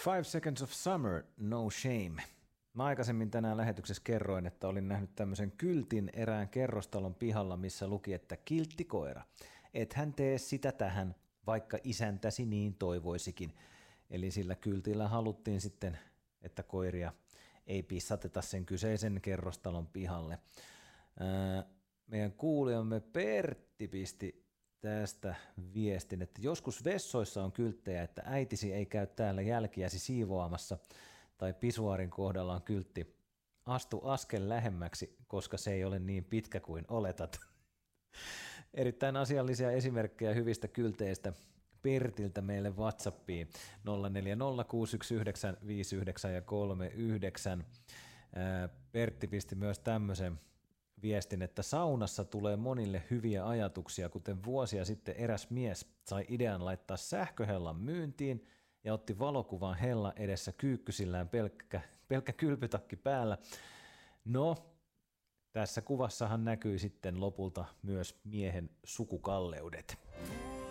Five Seconds of Summer, No Shame. Mä aikaisemmin tänään lähetyksessä kerroin, että olin nähnyt tämmöisen kyltin erään kerrostalon pihalla, missä luki, että kiltti koira. Et hän tee sitä tähän, vaikka isäntäsi niin toivoisikin. Eli sillä kyltillä haluttiin sitten, että koiria ei pissateta sen kyseisen kerrostalon pihalle. Meidän kuulijamme Pertti pisti tästä viestin, että joskus vessoissa on kylttejä, että äitisi ei käy täällä jälkiäsi siivoamassa, tai pisuaarin kohdalla on kyltti, astu askel lähemmäksi, koska se ei ole niin pitkä kuin oletat. Erittäin asiallisia esimerkkejä hyvistä kylteistä Pertiltä meille WhatsAppiin 0406195939. Pertti pisti myös tämmöisen viestin, että saunassa tulee monille hyviä ajatuksia, kuten vuosia sitten eräs mies sai idean laittaa sähköhellan myyntiin ja otti valokuvan hellan edessä kyykkysillään pelkkä kylpytakki päällä. No, tässä kuvassahan näkyi sitten lopulta myös miehen sukukalleudet.